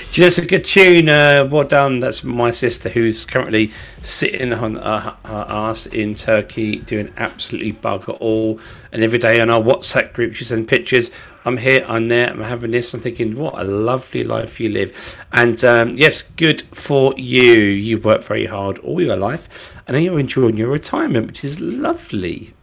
Just a good tune. Well done. That's my sister who's currently sitting on her ass in Turkey doing absolutely bugger all. And every day on our WhatsApp group, she sends pictures. I'm here, I'm there, I'm having this. I'm thinking, what a lovely life you live. And yes, good for you. You work very hard all your life. And then you're enjoying your retirement, which is lovely.